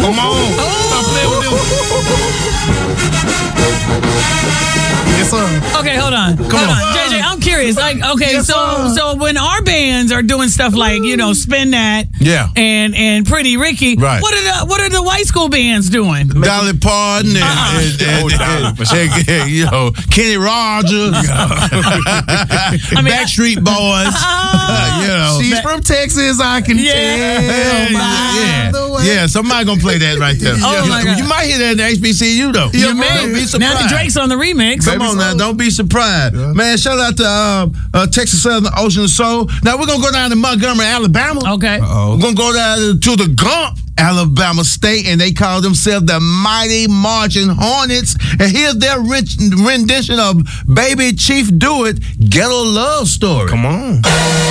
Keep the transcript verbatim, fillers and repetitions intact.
Come on. Stop playing with this. Yes, sir. Okay, hold on. Come hold on. on. J J, I'm curious. Like, okay, Yes, so sir. so when our bands are doing stuff like, you know, Spin That Yeah. and and Pretty Ricky, Right. what are the what are the white school bands doing? Dolly Parton and, Uh-uh. and, and, and, and, and, you know, Kenny Rogers, mean, Backstreet Boys. Ah. you know, She's from Texas, I can Yeah. tell. by yeah, the way. yeah. Somebody gonna play that right there. Oh, you, my God. you might hear that in the H B C U though. You Don't may. be surprised. Now the Drake's on the remix. Come on now, don't be surprised. Man, shout out to uh, uh, Texas Southern Ocean Soul. Now we're going to go down to Montgomery, Alabama. Okay. Uh-oh. We're going to go down to the Gump, Alabama State, and they call themselves the Mighty Marching Hornets. And here's their rich rendition of Baby Chief Do It, Ghetto Love Story. Come on.